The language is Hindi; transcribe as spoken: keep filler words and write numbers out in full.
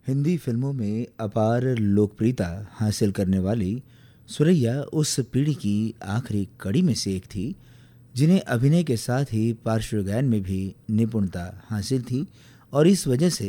हिंदी फिल्मों में अपार लोकप्रियता हासिल करने वाली सुरैया उस पीढ़ी की आखिरी कड़ी में से एक थी जिन्हें अभिनय के साथ ही पार्श्व गायन में भी निपुणता हासिल थी और इस वजह से